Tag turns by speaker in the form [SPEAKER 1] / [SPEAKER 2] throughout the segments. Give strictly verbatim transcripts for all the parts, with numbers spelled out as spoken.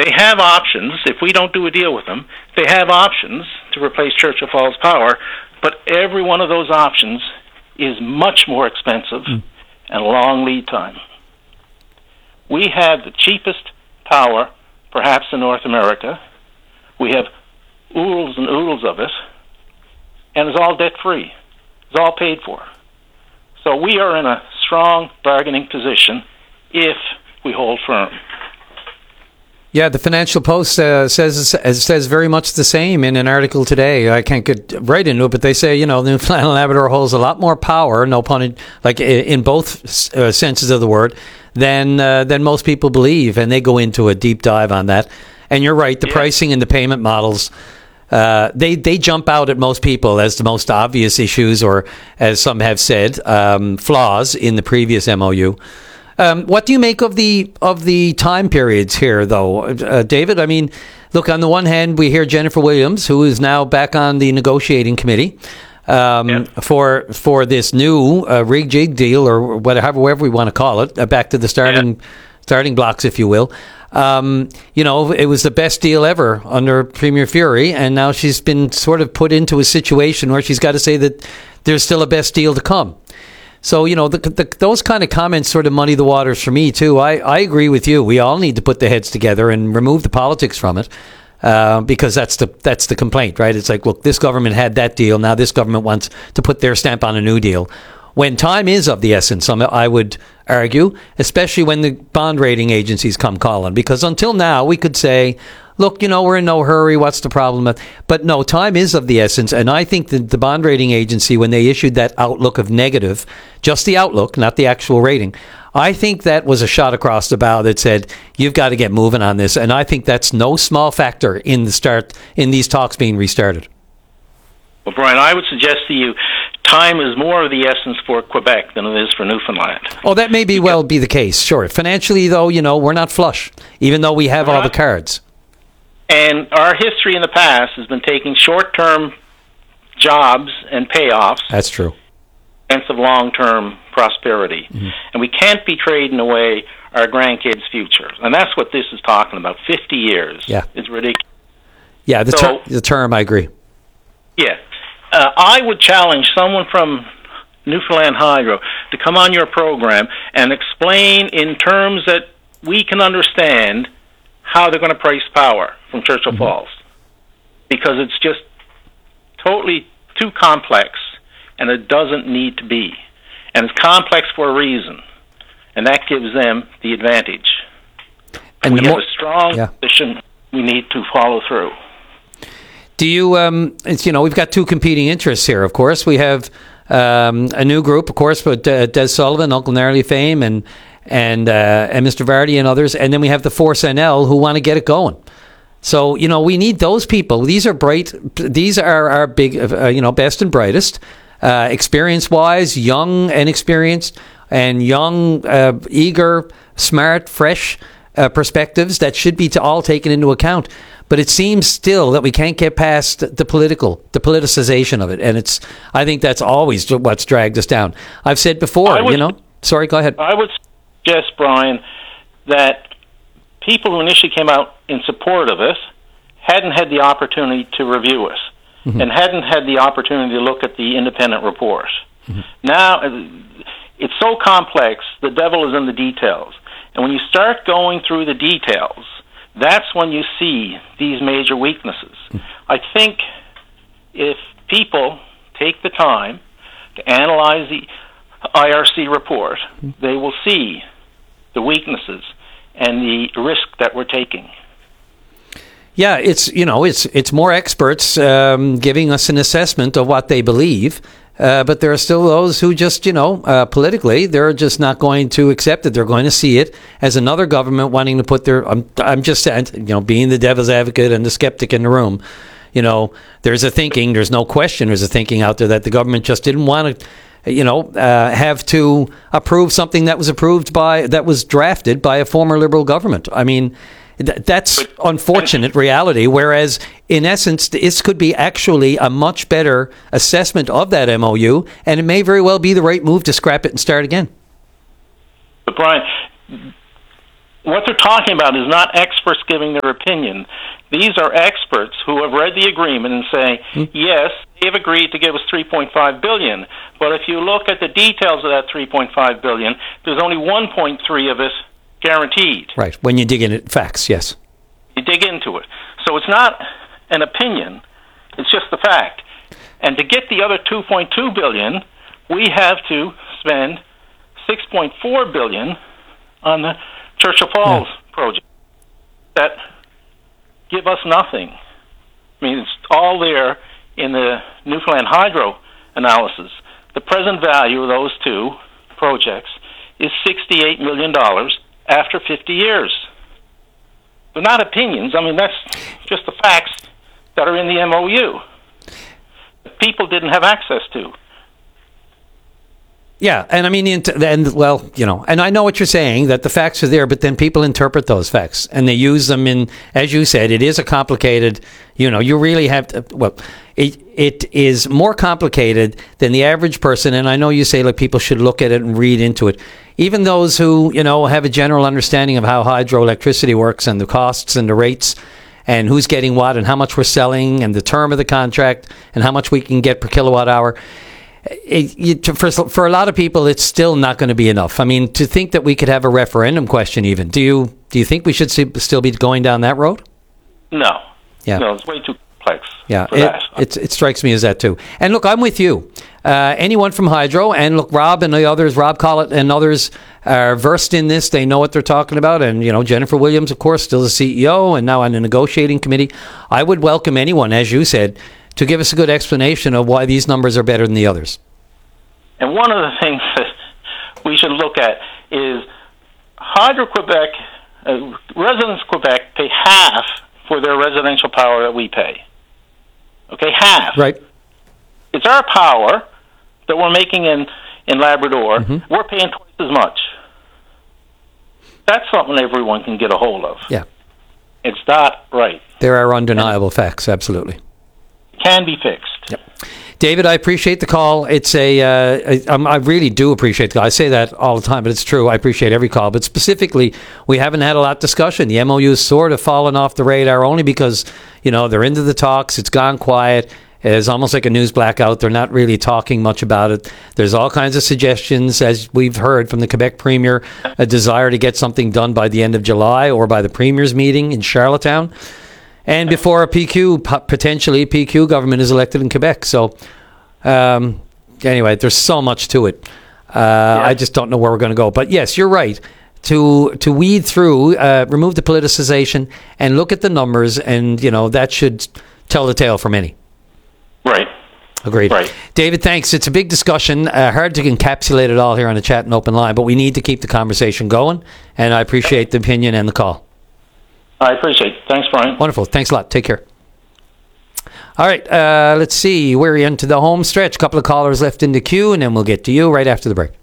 [SPEAKER 1] they have options. If we don't do a deal with them, they have options to replace Churchill Falls Power, but every one of those options is much more expensive mm. and a long lead time. We have the cheapest power, perhaps in North America. We have oodles and oodles of it, and it's all debt-free. It's all paid for. So we are in a strong bargaining position if we hold firm.
[SPEAKER 2] Yeah, the Financial Post uh, says says very much the same in an article today. I can't get right into it, but they say, you know, the Newfoundland and Labrador holds a lot more power, no pun in, like in both uh, senses of the word, than uh, than most people believe, and they go into a deep dive on that. And you're right, the yeah. pricing and the payment models, uh, they they jump out at most people as the most obvious issues, or as some have said, um, flaws in the previous M O U. Um, what do you make of the of the time periods here, though, uh, David? I mean, look, on the one hand, we hear Jennifer Williams, who is now back on the negotiating committee um, yeah. for for this new uh, rig-jig deal, or whatever, however we want to call it, uh, back to the starting yeah. starting blocks, if you will. Um, you know, it was the best deal ever under Premier Furey, and now she's been sort of put into a situation where she's got to say that there's still a best deal to come. So, you know, the, the, those kind of comments sort of muddy the waters for me, too. I, I agree with you. We all need to put the heads together and remove the politics from it, uh, because that's the that's the complaint, right? It's like, look, this government had that deal. Now this government wants to put their stamp on a new deal. When time is of the essence, I would argue, especially when the bond rating agencies come calling. Because until now, we could say, look, you know, we're in no hurry. What's the problem? But no, time is of the essence. And I think that the bond rating agency, when they issued that outlook of negative, just the outlook, not the actual rating, I think that was a shot across the bow that said, you've got to get moving on this. And I think that's no small factor in the start, in these talks being restarted.
[SPEAKER 1] Well, Brian, I would suggest to you, time is more of the essence for Quebec than it is for Newfoundland.
[SPEAKER 2] Oh, that may be because, well be the case, sure. Financially, though, you know, we're not flush, even though we have all the cards.
[SPEAKER 1] And our history in the past has been taking short-term jobs and payoffs.
[SPEAKER 2] That's true.
[SPEAKER 1] Sense of long-term prosperity. Mm-hmm. And we can't be trading away our grandkids' future. And that's what this is talking about. Fifty years.
[SPEAKER 2] Yeah.
[SPEAKER 1] It's ridiculous.
[SPEAKER 2] Yeah, the,
[SPEAKER 1] so,
[SPEAKER 2] ter- the term, I agree.
[SPEAKER 1] Yeah. Uh, I would challenge someone from Newfoundland Hydro to come on your program and explain in terms that we can understand how they're going to price power from Churchill mm-hmm. Falls. Because it's just totally too complex, and it doesn't need to be. And it's complex for a reason, and that gives them the advantage. And we have mo- a strong yeah. position we need to follow through.
[SPEAKER 2] Do you, um, it's, you know, we've got two competing interests here, of course. We have um, a new group, of course, but uh, Des Sullivan, Uncle Gnarly fame, and and uh, and Mister Vardy and others. And then we have the Force N L who want to get it going. So, you know, we need those people. These are bright, these are our big, uh, you know, best and brightest, uh, experience-wise, young and experienced, and young, uh, eager, smart, fresh uh, perspectives that should be to all taken into account. But it seems still that we can't get past the political, the politicization of it. And it's, I think that's always what's dragged us down. I've said before, would, you know, sorry, go ahead.
[SPEAKER 1] I would suggest, Brian, that people who initially came out in support of it hadn't had the opportunity to review it mm-hmm. and hadn't had the opportunity to look at the independent report. Mm-hmm. Now, it's so complex, the devil is in the details. And when you start going through the details, that's when you see these major weaknesses. I think if people take the time to analyze the I R C report, they will see the weaknesses and the risk that we're taking.
[SPEAKER 2] Yeah, it's, you know, it's it's more experts um, giving us an assessment of what they believe. Uh, but there are still those who just, you know, uh, politically, they're just not going to accept it. They're going to see it as another government wanting to put their, I'm, I'm just saying, you know, being the devil's advocate and the skeptic in the room, you know, there's a thinking, there's no question, there's a thinking out there that the government just didn't want to, you know, uh, have to approve something that was approved by, that was drafted by a former Liberal government. I mean, that's unfortunate reality, whereas in essence this could be actually a much better assessment of that M O U, and it may very well be the right move to scrap it and start again.
[SPEAKER 1] But Brian, what they're talking about is not experts giving their opinion. These are experts who have read the agreement and say, hmm. yes, they've agreed to give us three point five billion dollars, but if you look at the details of that three point five billion dollars, there's only one point three of it guaranteed.
[SPEAKER 2] Right, when you dig into facts, yes.
[SPEAKER 1] You dig into it. So it's not an opinion, it's just the fact. And to get the other two point two billion dollars, we have to spend six point four billion dollars on the Churchill Falls yeah. project that give us nothing. I mean, it's all there in the Newfoundland Hydro analysis. The present value of those two projects is sixty-eight million dollars after fifty years. They're not opinions. I mean, that's just the facts that are in the M O U that people didn't have access to.
[SPEAKER 2] Yeah, and I mean, and well, you know, and I know what you're saying, that the facts are there, but then people interpret those facts, and they use them in, as you said, it is a complicated, you know, you really have to, well, it it is more complicated than the average person, and I know you say, like, people should look at it and read into it. Even those who, you know, have a general understanding of how hydroelectricity works and the costs and the rates and who's getting what and how much we're selling and the term of the contract and how much we can get per kilowatt hour, It, it, for, for a lot of people, it's still not going to be enough. I mean, to think that we could have a referendum question even, do you do you think we should see, still be going down that road?
[SPEAKER 1] No.
[SPEAKER 2] Yeah.
[SPEAKER 1] No, it's way too complex
[SPEAKER 2] yeah,
[SPEAKER 1] for
[SPEAKER 2] it,
[SPEAKER 1] that.
[SPEAKER 2] It, it strikes me as that too. And look, I'm with you. Uh, anyone from Hydro, and look, Rob and the others, Rob Collett and others are versed in this. They know what they're talking about. And, you know, Jennifer Williams, of course, still the C E O and now on the negotiating committee. I would welcome anyone, as you said, to give us a good explanation of why these numbers are better than the others.
[SPEAKER 1] And one of the things that we should look at is Hydro-Quebec, uh, residents of Quebec pay half for their residential power that we pay. Okay, half.
[SPEAKER 2] Right.
[SPEAKER 1] It's our power that we're making in, in Labrador. Mm-hmm. We're paying twice as much. That's something everyone can get a hold of.
[SPEAKER 2] Yeah.
[SPEAKER 1] It's not right.
[SPEAKER 2] There are undeniable and facts, absolutely.
[SPEAKER 1] Can be fixed.
[SPEAKER 2] Yep. David, I appreciate the call. It's a, uh, I, I really do appreciate the call. I say that all the time, but it's true. I appreciate every call. But specifically, we haven't had a lot of discussion. The M O U has sort of fallen off the radar only because, you know, they're into the talks. It's gone quiet. It's almost like a news blackout. They're not really talking much about it. There's all kinds of suggestions, as we've heard from the Quebec Premier, a desire to get something done by the end of July or by the Premier's meeting in Charlottetown. And before a P Q, potentially P Q government is elected in Quebec. So, um, anyway, there's so much to it. Uh, yeah. I just don't know where we're going to go. But yes, you're right. To to weed through, uh, remove the politicization, and look at the numbers, and you know that should tell the tale for many.
[SPEAKER 1] Right.
[SPEAKER 2] Agreed.
[SPEAKER 1] Right.
[SPEAKER 2] David, thanks. It's a big discussion. Uh, hard to encapsulate it all here on the chat and open line, but we need to keep the conversation going. And I appreciate the opinion and the call.
[SPEAKER 1] I appreciate it. Thanks, Brian.
[SPEAKER 2] Wonderful. Thanks a lot. Take care. All right. Uh, let's see. We're into the home stretch. A couple of callers left in the queue, and then we'll get to you right after the break.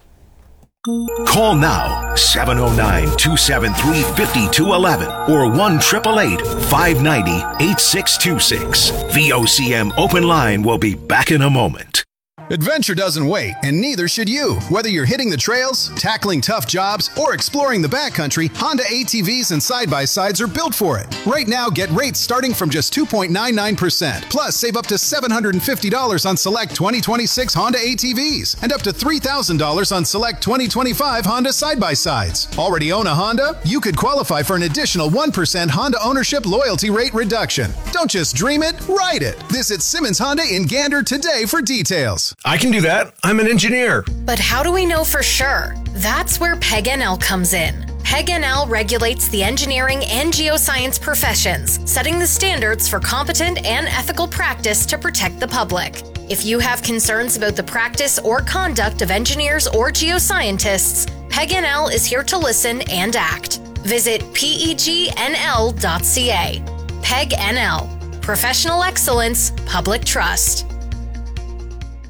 [SPEAKER 3] Call now, seven oh nine, two seven three, five two one one or one eight eight eight, five nine zero, eight six two six. V O C M Open Line will be back in a moment.
[SPEAKER 4] Adventure doesn't wait, and neither should you. Whether you're hitting the trails, tackling tough jobs, or exploring the backcountry, Honda A T Vs and side-by-sides are built for it. Right now, get rates starting from just two point nine nine percent. Plus, save up to seven hundred fifty dollars on select twenty twenty-six Honda A T Vs and up to three thousand dollars on select twenty twenty-five Honda side-by-sides. Already own a Honda? You could qualify for an additional one percent Honda ownership loyalty rate reduction. Don't just dream it, ride it. Visit Simmons Honda in Gander today for details.
[SPEAKER 5] I can do that. I'm an engineer.
[SPEAKER 6] But how do we know for sure? That's where P E G N L comes in. P E G N L regulates the engineering and geoscience professions, setting the standards for competent and ethical practice to protect the public. If you have concerns about the practice or conduct of engineers or geoscientists, P E G N L is here to listen and act. Visit P E G N L dot C A. P E G N L. Professional excellence, public trust.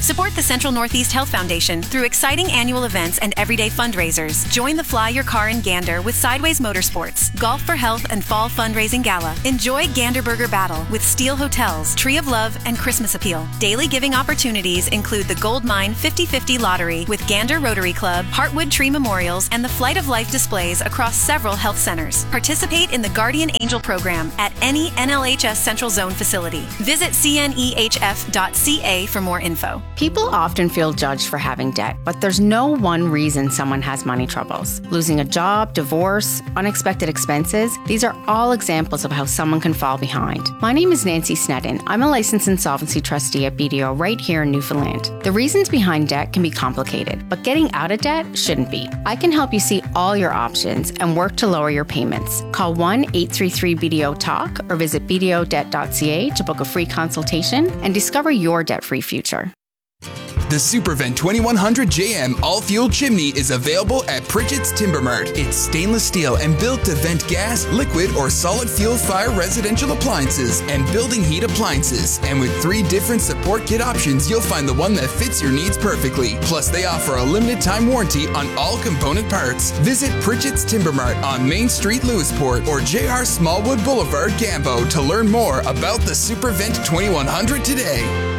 [SPEAKER 7] Support the Central Northeast Health Foundation through exciting annual events and everyday fundraisers. Join the Fly Your Car in Gander with Sideways Motorsports, Golf for Health and Fall Fundraising Gala. Enjoy Gander Burger Battle with Steel Hotels, Tree of Love, and Christmas Appeal. Daily giving opportunities include the Gold Mine fifty fifty Lottery with Gander Rotary Club, Heartwood Tree Memorials, and the Flight of Life displays across several health centers. Participate in the Guardian Angel program at any N L H S Central Zone facility. Visit C N E H F dot C A for more info.
[SPEAKER 8] People often feel judged for having debt, but there's no one reason someone has money troubles. Losing a job, divorce, unexpected expenses, these are all examples of how someone can fall behind. My name is Nancy Snedden. I'm a licensed insolvency trustee at B D O right here in Newfoundland. The reasons behind debt can be complicated, but getting out of debt shouldn't be. I can help you see all your options and work to lower your payments. Call one eight three three B D O talk or visit B D O debt dot C A to book a free consultation and discover your debt-free future.
[SPEAKER 9] The SuperVent twenty-one hundred J M all-fuel chimney is available at Pritchett's Timber Mart. It's stainless steel and built to vent gas, liquid, or solid fuel fire residential appliances and building heat appliances. And with three different support kit options, you'll find the one that fits your needs perfectly. Plus, they offer a limited time warranty on all component parts. Visit Pritchett's Timber Mart on Main Street, Lewisport, or J R Smallwood Boulevard, Gambo to learn more about the SuperVent twenty-one hundred today.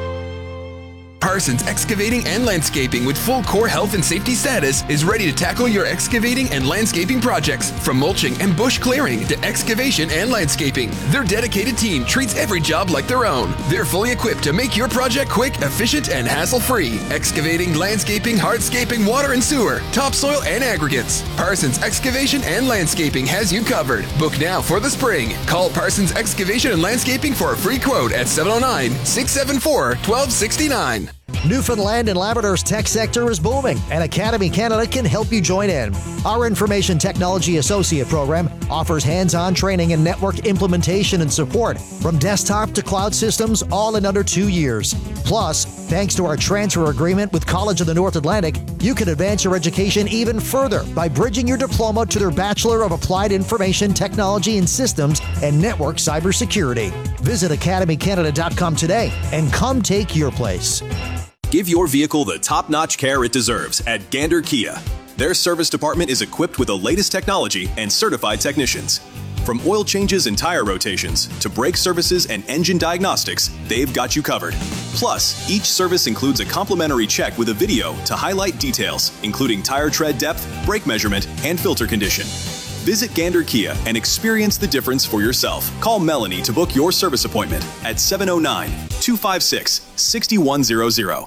[SPEAKER 9] Parsons Excavating and Landscaping with full core health and safety status is ready to tackle your excavating and landscaping projects, from mulching and bush clearing to excavation and landscaping. Their dedicated team treats every job like their own. They're fully equipped to make your project quick, efficient, and hassle-free. Excavating, landscaping, hardscaping, water and sewer, topsoil, and aggregates. Parsons Excavation and Landscaping has you covered. Book now for the spring. Call Parsons Excavation and Landscaping for a free quote at seven oh nine, six seven four, one two six nine.
[SPEAKER 10] Newfoundland and Labrador's tech sector is booming, and Academy Canada can help you join in. Our Information Technology Associate program offers hands-on training in network implementation and support, from desktop to cloud systems, all in under two years. Plus, thanks to our transfer agreement with College of the North Atlantic, you can advance your education even further by bridging your diploma to their Bachelor of Applied Information Technology and Systems and Network Cybersecurity. Visit academy canada dot com today and come take your place.
[SPEAKER 11] Give your vehicle the top-notch care it deserves at Gander Kia. Their service department is equipped with the latest technology and certified technicians. From oil changes and tire rotations to brake services and engine diagnostics, they've got you covered. Plus, each service includes a complimentary check with a video to highlight details, including tire tread depth, brake measurement, and filter condition. Visit Gander Kia and experience the difference for yourself. Call Melanie to book your service appointment at seven oh nine, two five six, six one zero zero.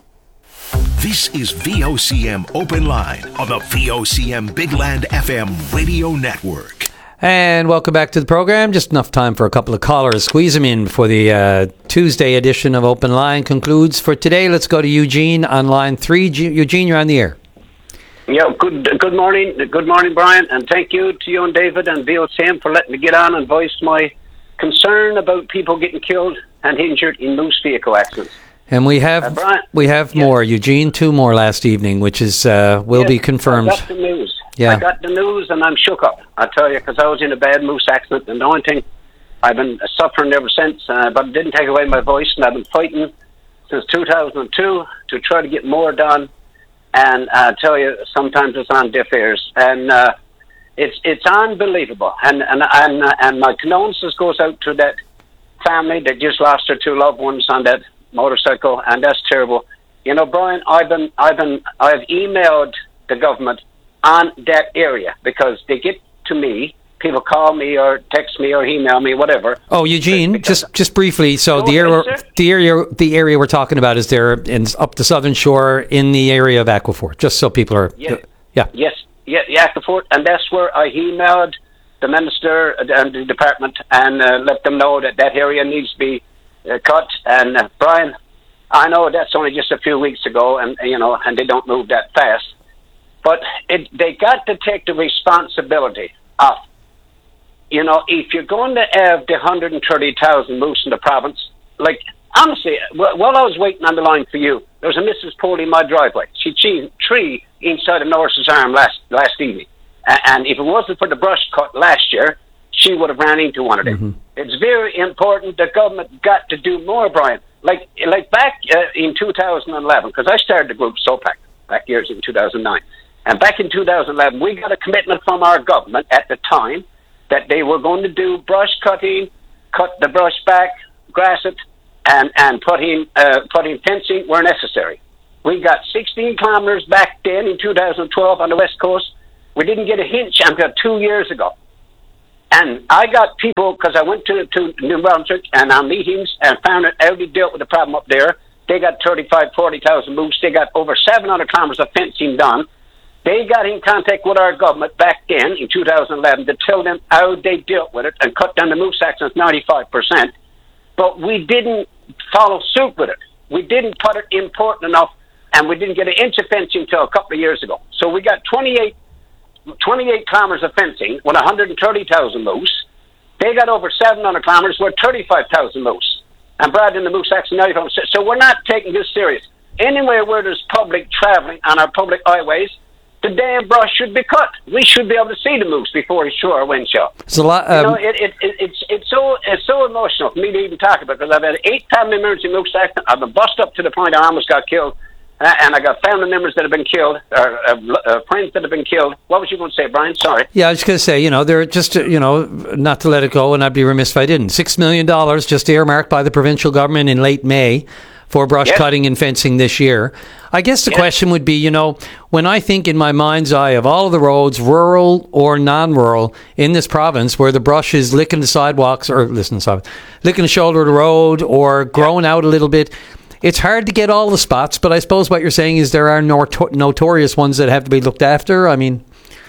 [SPEAKER 3] This is V O C M Open Line on the V O C M Big Land F M radio network.
[SPEAKER 2] And welcome back to the program. Just enough time for a couple of callers. Squeeze them in before the uh, Tuesday edition of Open Line concludes. For today, let's go to Eugene on line three. G- Eugene, you're on the air.
[SPEAKER 12] Yeah, good good morning. Good morning, Brian. And thank you to you and David and V O C M for letting me get on and voice my concern about people getting killed and injured in loose vehicle accidents.
[SPEAKER 2] And we have
[SPEAKER 12] uh, Brian,
[SPEAKER 2] we have
[SPEAKER 12] yes.
[SPEAKER 2] more, Eugene, two more last evening, which is uh, will
[SPEAKER 12] yes,
[SPEAKER 2] be confirmed.
[SPEAKER 12] I got the news.
[SPEAKER 2] Yeah.
[SPEAKER 12] I got the news, and I'm shook up. I tell you, because I was in a bad moose accident, and the only thing I've been suffering ever since, uh, but it didn't take away my voice, and I've been fighting since two thousand two to try to get more done. And I tell you, sometimes it's on deaf ears, and uh, it's it's unbelievable. And and and and my condolences goes out to that family that just lost their two loved ones on that motorcycle, and that's terrible. You know, Brian, I've been, I've been, I've emailed the government on that area because they get to me. People call me or text me or email me, whatever.
[SPEAKER 2] Oh, Eugene,
[SPEAKER 12] because
[SPEAKER 2] just just briefly. So
[SPEAKER 12] no,
[SPEAKER 2] the area,
[SPEAKER 12] yes,
[SPEAKER 2] the area, the area we're talking about is there in up the southern shore in the area of Aquaforte. Just so people are,
[SPEAKER 12] yeah,
[SPEAKER 2] yeah,
[SPEAKER 12] yes, yeah, yeah, Aquaforte, and that's where I emailed the minister and the department and uh, let them know that that area needs to be uh, cut. And uh, Brian, I know that's only just a few weeks ago, and you know, and they don't move that fast. But it, they got to take the responsibility of, you know, if you're going to have the one hundred thirty thousand moose in the province, like, honestly, while I was waiting on the line for you, there was a Missus Pole in my driveway. She cheated tree inside of Norris's arm last last evening. And if it wasn't for the brush cut last year, she would have ran into one of them. Mm-hmm. It's very important. The government got to do more, Brian. like like back uh, in two thousand eleven, because I started the group SOPAC back years in two thousand nine, and back in two thousand eleven, we got a commitment from our government at the time that they were going to do brush cutting, cut the brush back, grass it, and and put in uh, put in fencing where necessary. We got sixteen kilometers back then in two thousand twelve on the west coast. We didn't get a hinge until two years ago. And I got people, because I went to, to New Brunswick and on meetings and found out how they dealt with the problem up there. They got thirty-five, forty thousand moose. They got over seven hundred kilometers of fencing done. They got in contact with our government back then in two thousand eleven to tell them how they dealt with it and cut down the moose accidents ninety-five percent. But we didn't follow suit with it. We didn't put it important enough, and we didn't get an inch of fencing until a couple of years ago. So we got twenty-eight twenty-eight kilometers of fencing with one hundred thirty thousand moose. They got over seven hundred kilometers with thirty-five thousand moose. And Brad in the moose accident ninety-five percent. So we're not taking this serious. Anywhere where there's public traveling on our public highways, the damn brush should be cut. We should be able to see the moose before he's sure wind shot.
[SPEAKER 2] It's a lot. Um,
[SPEAKER 12] you know, it, it, it, it's it's so it's so emotional for me to even talk about, because I've had eight family members in moose accident. I've been bust up to the point I almost got killed. And I got family members that have been killed, or uh, uh, friends that have been killed. What was you going to say, Brian? Sorry.
[SPEAKER 2] Yeah, I was going to say, you know, they're just, you know, not to let it go, and I'd be remiss if I didn't. Six million dollars just earmarked by the provincial government in late May for brush yes. cutting and fencing this year. I guess the yes. question would be, you know, when I think in my mind's eye of all of the roads, rural or non-rural, in this province where the brush is licking the sidewalks, or listen, sidewalks, licking the shoulder of the road, or growing yeah. out a little bit. It's hard to get all the spots, but I suppose what you're saying is there are notor- notorious ones that have to be looked after. I mean...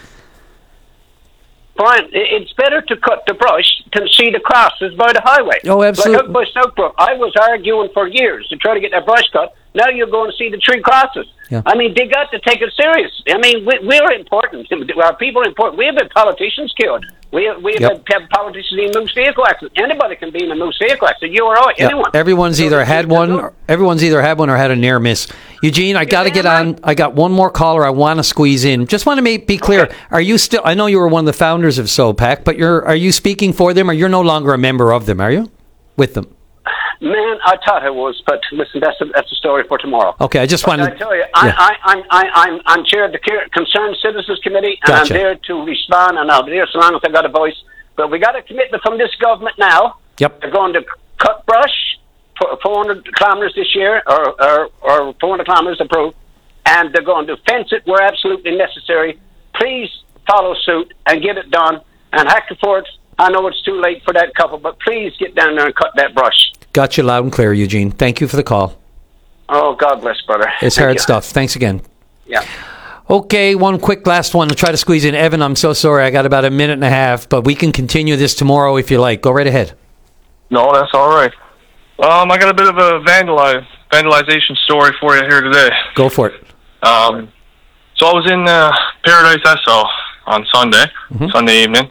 [SPEAKER 12] Brian, it's better to cut the brush than see the crosses by the highway.
[SPEAKER 2] Oh, absolutely.
[SPEAKER 12] Like out by Southbrook, I was arguing for years to try to get that brush cut. Now you're going to see the tree crosses.
[SPEAKER 2] Yeah.
[SPEAKER 12] I mean, they got to take it serious. I mean, we, we're important. Our people are important. We have had politicians killed. We have, we have yep. had politicians in moose vehicle accidents. Anybody can be in a moose vehicle accident. You or I,
[SPEAKER 2] yep.
[SPEAKER 12] anyone.
[SPEAKER 2] Everyone's so either had one. Or, everyone's either had one or had a near miss. Eugene, I got to get on. I got one more caller I want to squeeze in. Just want to make, be clear. Okay. Are you still? I know you were one of the founders of SOPAC, but you're. Are you speaking for them, or you're no longer a member of them? Are you with them?
[SPEAKER 12] Man, I thought I was, but listen, that's a, that's a story for tomorrow.
[SPEAKER 2] Okay, I just wanted.
[SPEAKER 12] I tell you, I,
[SPEAKER 2] yeah.
[SPEAKER 12] I, I'm I, I'm I'm chair of the Concerned Citizens Committee, and
[SPEAKER 2] gotcha.
[SPEAKER 12] I'm there to respond, and I'll be there so long as I got a voice. But we got a commitment from this government now.
[SPEAKER 2] Yep.
[SPEAKER 12] They're going to cut brush for four hundred kilometers this year, or or, or four hundred kilometers approved, and they're going to fence it where absolutely necessary. Please follow suit and get it done. And Hackford, I know it's too late for that couple, but please get down there and cut that brush.
[SPEAKER 2] Got you loud and clear, Eugene. Thank you for the call.
[SPEAKER 12] Oh, God bless, brother.
[SPEAKER 2] It's
[SPEAKER 12] Thank
[SPEAKER 2] hard
[SPEAKER 12] you.
[SPEAKER 2] stuff. Thanks again.
[SPEAKER 12] Yeah.
[SPEAKER 2] Okay, one quick last one. I'll try to squeeze in. Evan, I'm so sorry. I got about a minute and a half, but we can continue this tomorrow if you like. Go right ahead.
[SPEAKER 13] No, that's all right. Um, I got a bit of a vandalize, vandalization story for you here today.
[SPEAKER 2] Go for it.
[SPEAKER 13] Um, so I was in uh, Paradise Esso on Sunday, mm-hmm. Sunday evening,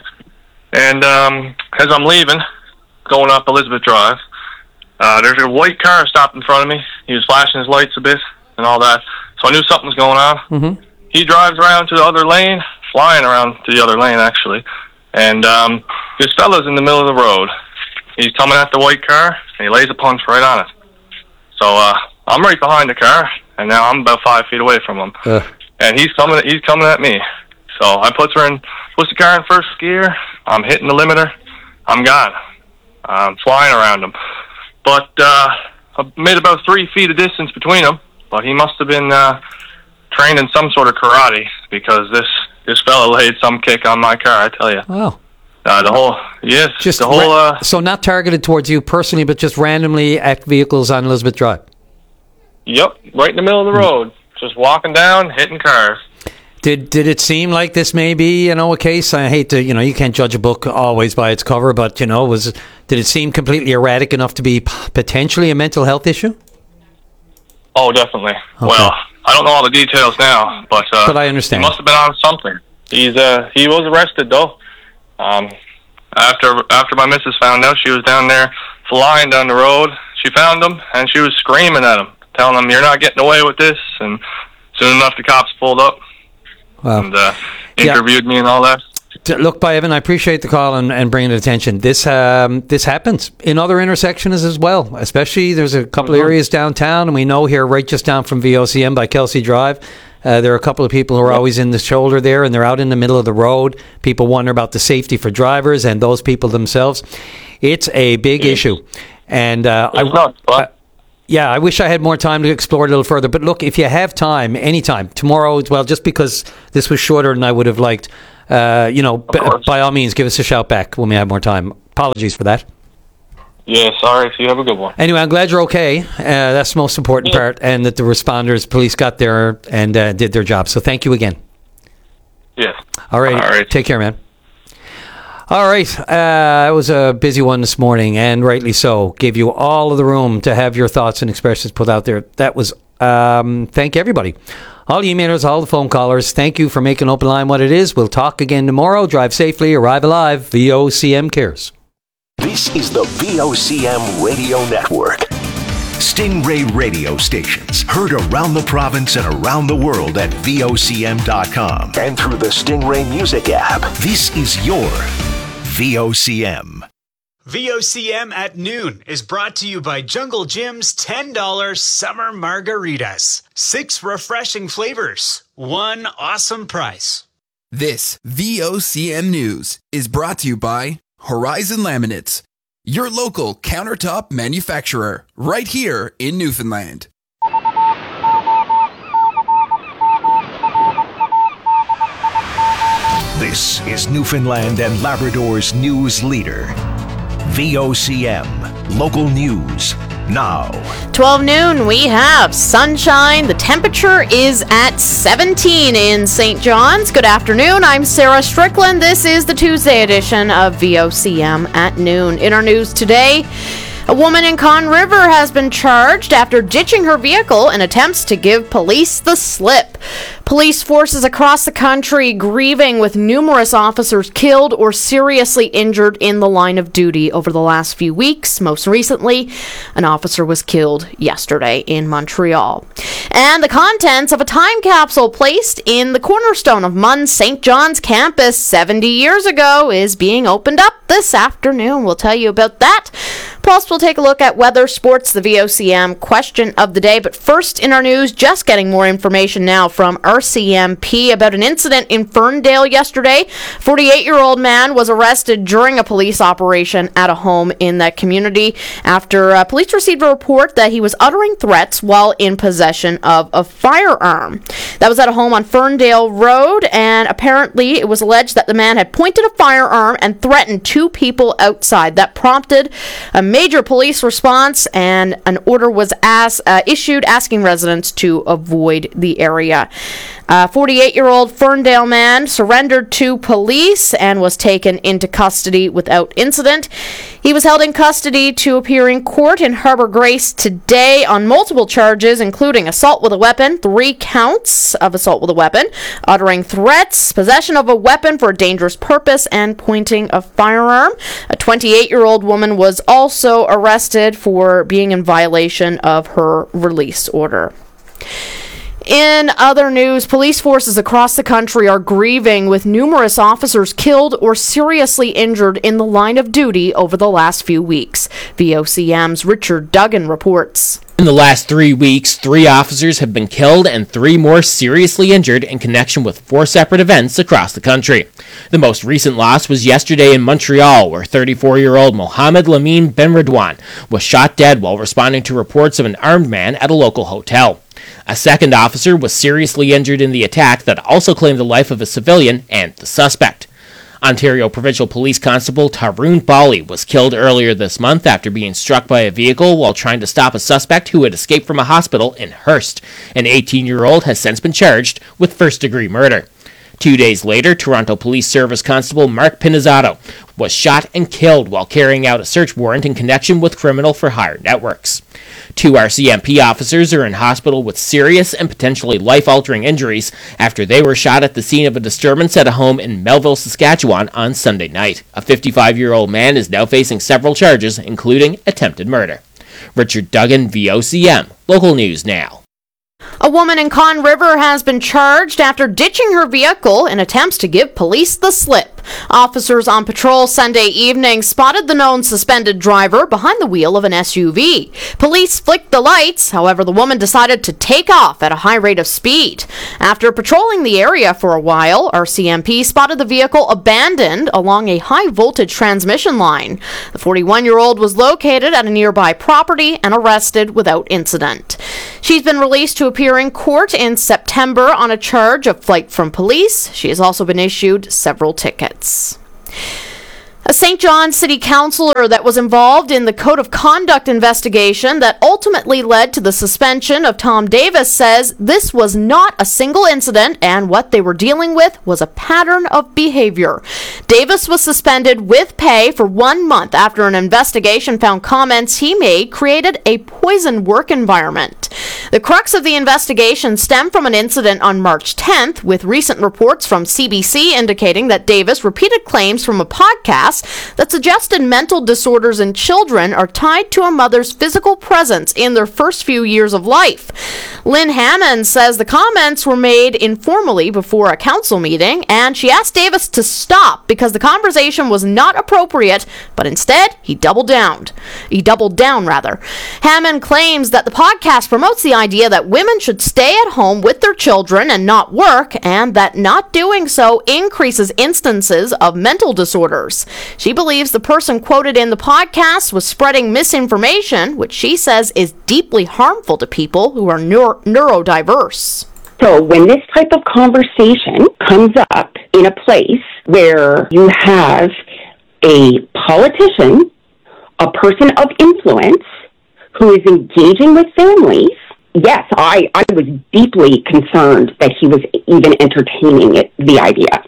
[SPEAKER 13] and um, as I'm leaving, going up Elizabeth Drive, uh, there's a white car stopped in front of me. He was flashing his lights a bit and all that, so I knew something was going on.
[SPEAKER 2] Mm-hmm.
[SPEAKER 13] He drives around to the other lane, flying around to the other lane, actually, and um, this fella's in the middle of the road. He's coming at the white car, and he lays a punch right on it. So uh, I'm right behind the car, and now I'm about five feet away from him.
[SPEAKER 2] Uh.
[SPEAKER 13] And he's coming He's coming at me. So I put her in, puts the car in first gear, I'm hitting the limiter, I'm gone. I'm flying around him. But uh, I made about three feet of distance between them, but he must have been uh, trained in some sort of karate, because this, this fella laid some kick on my car, I tell you.
[SPEAKER 2] Wow.
[SPEAKER 13] Uh, the whole, yes,
[SPEAKER 2] just
[SPEAKER 13] the whole...
[SPEAKER 2] Ra-
[SPEAKER 13] uh,
[SPEAKER 2] so not targeted towards you personally, but just randomly at vehicles on Elizabeth Drive?
[SPEAKER 13] Yep, right in the middle of the road. Just walking down, hitting cars.
[SPEAKER 2] Did did it seem like this may be, you know, a case? I hate to, you know, you can't judge a book always by its cover, but, you know, was did it seem completely erratic enough to be p- potentially a mental health issue?
[SPEAKER 13] Oh, definitely. Okay. Well, I don't know all the details now, but... Uh,
[SPEAKER 2] but I understand.
[SPEAKER 13] He must have been on something. He's uh, He was arrested, though. Um, after after my missus found out, she was down there flying down the road. She found him, and she was screaming at him, telling him, "You're not getting away with this." And soon enough, the cops pulled up
[SPEAKER 2] wow.
[SPEAKER 13] and uh, interviewed yeah. me and all that.
[SPEAKER 2] Look, by Evan, I appreciate the call and, and bringing it attention. This um, this happens in other intersections as well, especially there's a couple
[SPEAKER 13] mm-hmm.
[SPEAKER 2] of areas downtown, and we know here right just down from V O C M by Kelsey Drive, uh, there are a couple of people who are yep. always in the shoulder there, and they're out in the middle of the road. People wonder about the safety for drivers and those people themselves. It's a big yes. issue. And uh,
[SPEAKER 13] it's
[SPEAKER 2] I,
[SPEAKER 13] not fun.
[SPEAKER 2] I, yeah, I wish I had more time to explore it a little further. But look, if you have time, anytime, tomorrow as well, just because this was shorter than I would have liked, Uh, you know, b- by all means, give us a shout back when we have more time. Apologies for that.
[SPEAKER 13] Yeah, sorry. So you have a good one.
[SPEAKER 2] Anyway, I'm glad you're okay. Uh, that's the most important yeah. part, and that the responders, police got there and uh, did their job. So thank you again.
[SPEAKER 13] Yes.
[SPEAKER 2] All right. All right. Take care, man. All right. Uh, it was a busy one this morning, and rightly so. Gave you all of the room to have your thoughts and expressions put out there. That was, um, thank everybody. All the emailers, all the phone callers, thank you for making Open Line what it is. We'll talk again tomorrow. Drive safely, arrive alive. V O C M cares.
[SPEAKER 3] This is the V O C M Radio Network. Stingray radio stations heard around the province and around the world at V O C M dot com and through the Stingray Music app. This is your V O C M.
[SPEAKER 14] V O C M at noon is brought to you by Jungle Jim's ten dollars Summer Margaritas. Six refreshing flavors, one awesome price.
[SPEAKER 9] This V O C M News is brought to you by Horizon Laminates, your local countertop manufacturer, right here in Newfoundland.
[SPEAKER 3] This is Newfoundland and Labrador's news leader. V O C M, local news, now.
[SPEAKER 15] twelve noon, we have sunshine. The temperature is at seventeen in Saint John's. Good afternoon, I'm Sarah Strickland. This is the Tuesday edition of V O C M at noon. In our news today, a woman in Conn River has been charged after ditching her vehicle in attempts to give police the slip. Police forces across the country grieving with numerous officers killed or seriously injured in the line of duty over the last few weeks. Most recently, an officer was killed yesterday in Montreal. And the contents of a time capsule placed in the cornerstone of Mun's Saint John's campus seventy years ago is being opened up this afternoon. We'll tell you about that. Plus, we'll take a look at weather, sports, the V O C M question of the day. But first in our news, just getting more information now from R C M P about an incident in Ferndale yesterday. forty-eight-year-old man was arrested during a police operation at a home in that community after uh, police received a report that he was uttering threats while in possession of a firearm. That was at a home on Ferndale Road, and apparently it was alleged that the man had pointed a firearm and threatened two people outside. That prompted a major police response, and an order was as, uh, issued asking residents to avoid the area. A forty-eight-year-old Ferndale man surrendered to police and was taken into custody without incident. He was held in custody to appear in court in Harbour Grace today on multiple charges, including assault with a weapon, three counts of assault with a weapon, uttering threats, possession of a weapon for a dangerous purpose, and pointing a firearm. A twenty-eight-year-old woman was also arrested for being in violation of her release order. In other news, police forces across the country are grieving with numerous officers killed or seriously injured in the line of duty over the last few weeks. V O C M's Richard Duggan reports.
[SPEAKER 16] In the last three weeks, three officers have been killed and three more seriously injured in connection with four separate events across the country. The most recent loss was yesterday in Montreal, where thirty-four-year-old Mohamed Lamine Benredouane was shot dead while responding to reports of an armed man at a local hotel. A second officer was seriously injured in the attack that also claimed the life of a civilian and the suspect. Ontario Provincial Police Constable Tarun Bali was killed earlier this month after being struck by a vehicle while trying to stop a suspect who had escaped from a hospital in Hearst. An eighteen-year-old has since been charged with first-degree murder. Two days later, Toronto Police Service Constable Mark Pinizzato was shot and killed while carrying out a search warrant in connection with criminal-for-hire networks. Two R C M P officers are in hospital with serious and potentially life-altering injuries after they were shot at the scene of a disturbance at a home in Melville, Saskatchewan on Sunday night. A fifty-five-year-old man is now facing several charges, including attempted murder. Richard Duggan, V O C M, Local News Now.
[SPEAKER 15] A woman in Conn River has been charged after ditching her vehicle in attempts to give police the slip. Officers on patrol Sunday evening spotted the known suspended driver behind the wheel of an S U V. Police flicked the lights, however, the woman decided to take off at a high rate of speed. After patrolling the area for a while, R C M P spotted the vehicle abandoned along a high-voltage transmission line. The forty-one-year-old was located at a nearby property and arrested without incident. She's been released to appear in court in September on a charge of flight from police. She has also been issued several tickets. A Saint John City Councillor that was involved in the Code of Conduct investigation that ultimately led to the suspension of Tom Davis says this was not a single incident and what they were dealing with was a pattern of behavior. Davis was suspended with pay for one month after an investigation found comments he made created a poisoned work environment. The crux of the investigation stemmed from an incident on March tenth, with recent reports from C B C indicating that Davis repeated claims from a podcast that suggested mental disorders in children are tied to a mother's physical presence in their first few years of life. Lynn Hammond says the comments were made informally before a council meeting, and she asked Davis to stop because the conversation was not appropriate, but instead he doubled down. He doubled down, rather. Hammond claims that the podcast promotes the idea that women should stay at home with their children and not work, and that not doing so increases instances of mental disorders. She believes the person quoted in the podcast was spreading misinformation, which she says is deeply harmful to people who are neuro- neurodiverse.
[SPEAKER 17] So when this type of conversation comes up in a place where you have a politician, a person of influence, who is engaging with families, yes, I, I was deeply concerned that he was even entertaining it, the idea.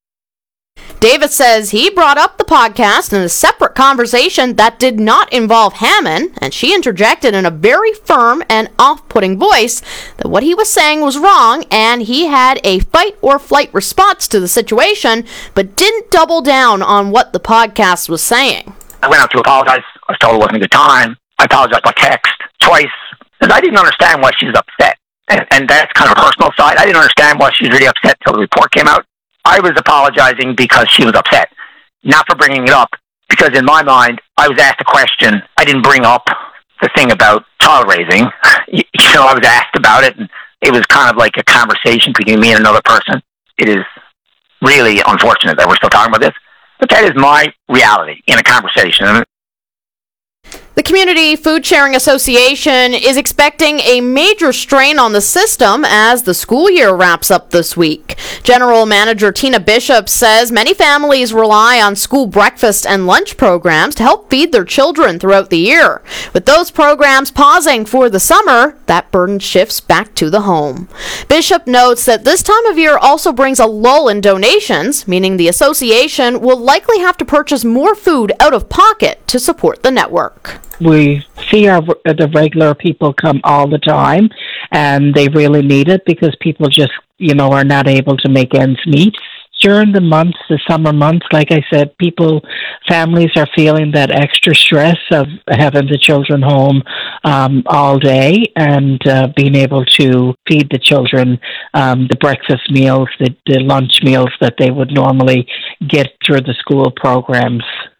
[SPEAKER 15] Davis says he brought up the podcast in a separate conversation that did not involve Hammond, and she interjected in a very firm and off-putting voice that what he was saying was wrong, and he had a fight-or-flight response to the situation, but didn't double down on what the podcast was saying.
[SPEAKER 18] I went out to apologize. I was told it wasn't a good time. I apologized by text twice, because I didn't understand why she was upset. And, and that's kind of a personal side. I didn't understand why she was really upset until the report came out. I was apologizing because she was upset, not for bringing it up, because in my mind, I was asked a question. I didn't bring up the thing about child raising. You know, I was asked about it, and it was kind of like a conversation between me and another person. It is really unfortunate that we're still talking about this, but that is my reality in a conversation.
[SPEAKER 15] The Community Food Sharing Association is expecting a major strain on the system as the school year wraps up this week. General Manager Tina Bishop says many families rely on school breakfast and lunch programs to help feed their children throughout the year. With those programs pausing for the summer, that burden shifts back to the home. Bishop notes that this time of year also brings a lull in donations, meaning the association will likely have to purchase more food out of pocket to support the network.
[SPEAKER 19] We see our the regular people come all the time, and they really need it because people just, you know, are not able to make ends meet. During the months, the summer months, like I said, people, families are feeling that extra stress of having the children home um, all day and uh, being able to feed the children um, the breakfast meals, the, the lunch meals that they would normally get through the school programs.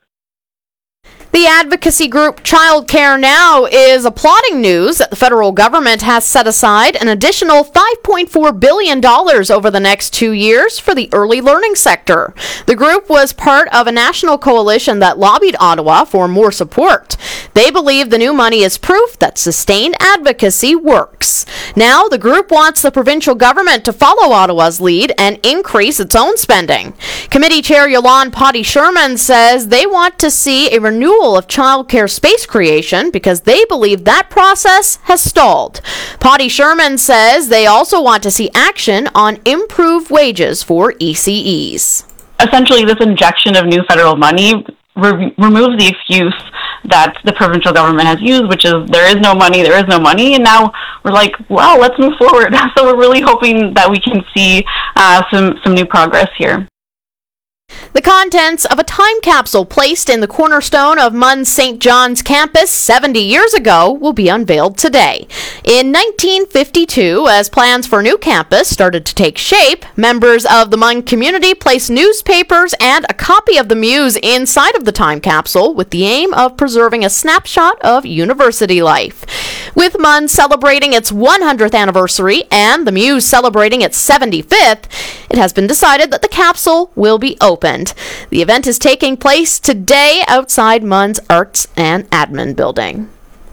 [SPEAKER 15] The advocacy group Childcare Now is applauding news that the federal government has set aside an additional five point four billion dollars over the next two years for the early learning sector. The group was part of a national coalition that lobbied Ottawa for more support. They believe the new money is proof that sustained advocacy works. Now, the group wants the provincial government to follow Ottawa's lead and increase its own spending. Committee Chair Yolande Potty-Sherman says they want to see a renewal of childcare space creation because they believe that process has stalled. Potty-Sherman says they also want to see action on improved wages for E C Es.
[SPEAKER 20] Essentially, this injection of new federal money re- removes the excuse that the provincial government has used, which is there is no money, there is no money, and now we're like, well, let's move forward. So we're really hoping that we can see uh, some, some new progress here.
[SPEAKER 15] The contents of a time capsule placed in the cornerstone of M U N's Saint John's campus seventy years ago will be unveiled today. In nineteen fifty-two, as plans for a new campus started to take shape, members of the M U N community placed newspapers and a copy of the Muse inside of the time capsule with the aim of preserving a snapshot of university life. With M U N celebrating its one hundredth anniversary and the Muse celebrating its seventy-fifth, it has been decided that the capsule will be opened. The event is taking place today outside M U N's Arts and Admin building.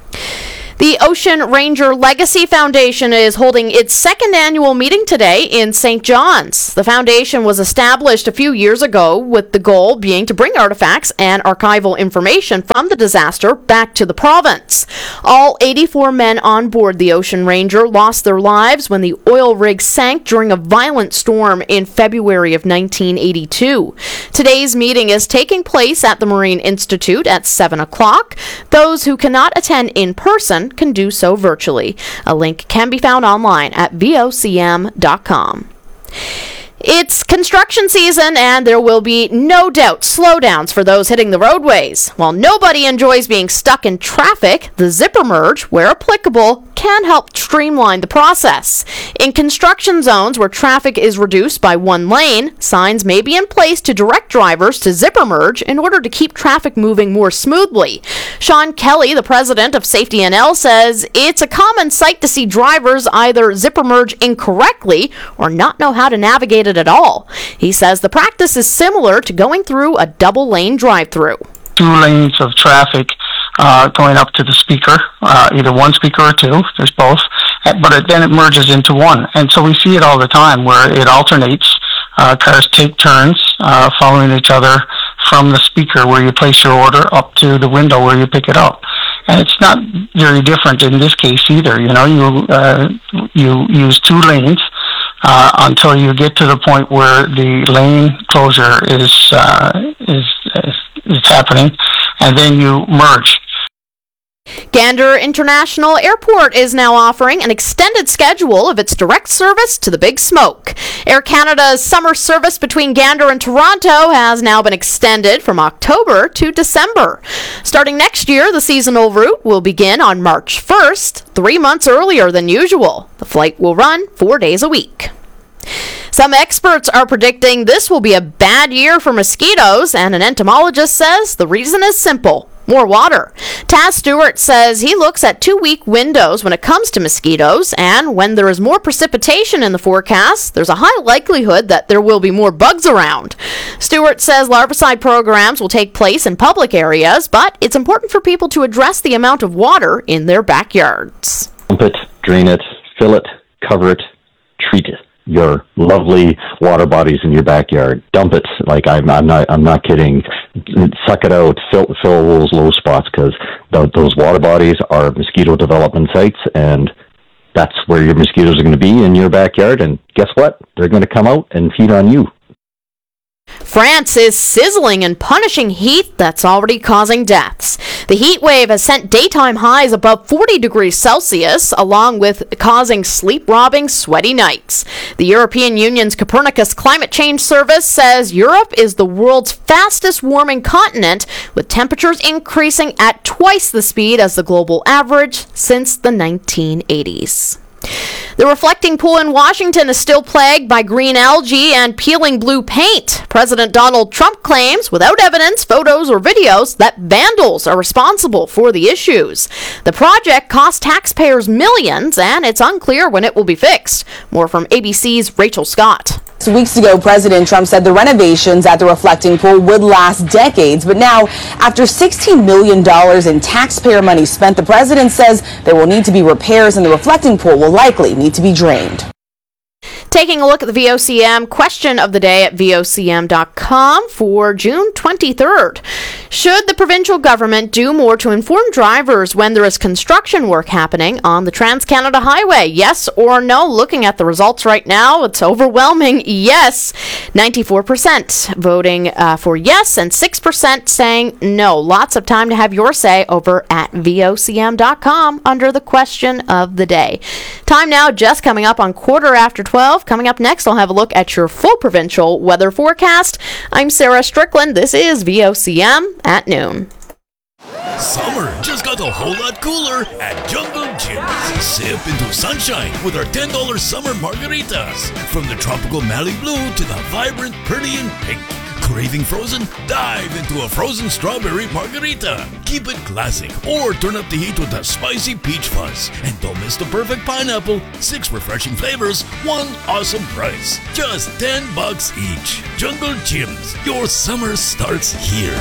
[SPEAKER 15] The Ocean Ranger Legacy Foundation is holding its second annual meeting today in Saint John's. The foundation was established a few years ago with the goal being to bring artifacts and archival information from the disaster back to the province. All eighty-four men on board the Ocean Ranger lost their lives when the oil rig sank during a violent storm in February of nineteen eighty-two. Today's meeting is taking place at the Marine Institute at seven o'clock. Those who cannot attend in person can do so virtually. A link can be found online at V O C M dot com. It's construction season, and there will be no doubt slowdowns for those hitting the roadways. While nobody enjoys being stuck in traffic, the zipper merge, where applicable, can help streamline the process. In construction zones where traffic is reduced by one lane, signs may be in place to direct drivers to zipper merge in order to keep traffic moving more smoothly. Sean Kelly, the president of Safety N L, says it's a common sight to see drivers either zipper merge incorrectly or not know how to navigate it at all. He says the practice is similar to going through a double-lane drive-through.
[SPEAKER 21] Two lanes of traffic uh, going up to the speaker, uh, either one speaker or two, there's both, but it, then it merges into one. And so we see it all the time where it alternates. Uh, cars take turns uh, following each other from the speaker where you place your order up to the window where you pick it up. And it's not very different in this case either. You know, you uh, you use two lanes uh, until you get to the point where the lane closure is uh, is, is is happening, and then you merge.
[SPEAKER 15] Gander International Airport is now offering an extended schedule of its direct service to the Big Smoke. Air Canada's summer service between Gander and Toronto has now been extended from October to December. Starting next year, the seasonal route will begin on March first, three months earlier than usual. The flight will run four days a week. Some experts are predicting this will be a bad year for mosquitoes, and an entomologist says the reason is simple: more water. Taz Stewart says he looks at two-week windows when it comes to mosquitoes, and when there is more precipitation in the forecast, there's a high likelihood that there will be more bugs around. Stewart says larvicide programs will take place in public areas, but it's important for people to address the amount of water in their backyards.
[SPEAKER 22] Dump it, drain it, fill it, cover it, treat it. Your lovely water bodies in your backyard. Dump it. Like I'm, I'm not, I'm not kidding. Suck it out. Fill, fill those low spots, because those water bodies are mosquito development sites, and that's where your mosquitoes are going to be, in your backyard. And guess what? They're going to come out and feed on you.
[SPEAKER 15] France is sizzling and punishing heat that's already causing deaths. The heat wave has sent daytime highs above forty degrees Celsius, along with causing sleep-robbing, sweaty nights. The European Union's Copernicus Climate Change Service says Europe is the world's fastest-warming continent, with temperatures increasing at twice the speed as the global average since the nineteen eighties. The reflecting pool in Washington is still plagued by green algae and peeling blue paint. President Donald Trump claims, without evidence, photos, or videos, that vandals are responsible for the issues. The project cost taxpayers millions, and it's unclear when it will be fixed. More from A B C's Rachel Scott.
[SPEAKER 23] Weeks ago, President Trump said the renovations at the reflecting pool would last decades. But now, after sixteen million dollars in taxpayer money spent, the president says there will need to be repairs and the reflecting pool will likely need to be drained.
[SPEAKER 15] Taking a look at the V O C M question of the day at V O C M dot com for June twenty-third. Should the provincial government do more to inform drivers when there is construction work happening on the Trans-Canada Highway? Yes or no? Looking at the results right now, it's overwhelming yes. ninety-four percent voting uh, for yes and six percent saying no. Lots of time to have your say over at V O C M dot com under the question of the day. Time now just coming up on quarter after twelve. twelve. Coming up next, I'll have a look at your full provincial weather forecast. I'm Sarah Strickland. This is V O C M at noon.
[SPEAKER 1] Summer just got a whole lot cooler at Jungle Gyms. Sip into sunshine with our ten dollars summer margaritas. From the tropical Malibu blue to the vibrant Perdian pink. Craving frozen? Dive into a frozen strawberry margarita. Keep it classic or turn up the heat with a spicy peach fuzz. And don't miss the perfect pineapple. Six refreshing flavors, one awesome price. Just ten bucks each. Jungle Gyms. Your summer starts here.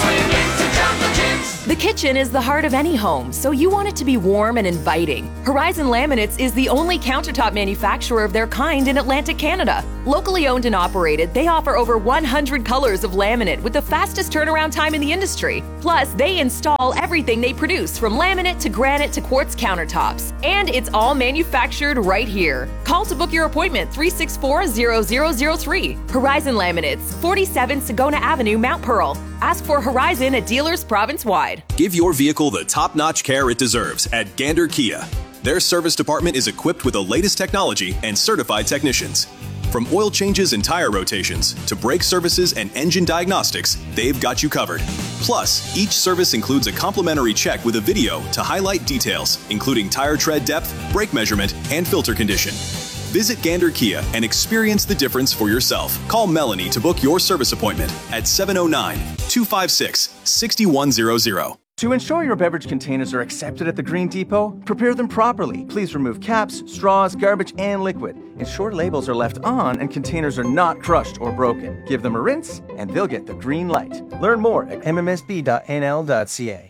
[SPEAKER 4] The kitchen is the heart of any home, so you want it to be warm and inviting. Horizon Laminates is the only countertop manufacturer of their kind in Atlantic Canada. Locally owned and operated, they offer over one hundred colors of laminate with the fastest turnaround time in the industry. Plus, they install everything they produce, from laminate to granite to quartz countertops. And it's all manufactured right here. Call to book your appointment, three six four, zero zero zero three. Horizon Laminates, forty-seven Sagona Avenue, Mount Pearl. Ask for Horizon at dealers province-wide.
[SPEAKER 11] Give your vehicle the top-notch care it deserves at Gander Kia. Their service department is equipped with the latest technology and certified technicians. From oil changes and tire rotations to brake services and engine diagnostics, they've got you covered. Plus, each service includes a complimentary check with a video to highlight details, including tire tread depth, brake measurement, and filter condition. Visit Gander Kia and experience the difference for yourself. Call Melanie to book your service appointment at seven oh nine, two five six, six one zero zero.
[SPEAKER 5] To ensure your beverage containers are accepted at the Green Depot, prepare them properly. Please remove caps, straws, garbage, and liquid. Ensure labels are left on and containers are not crushed or broken. Give them a rinse, and they'll get the green light. Learn more at m m s b dot n l dot c a.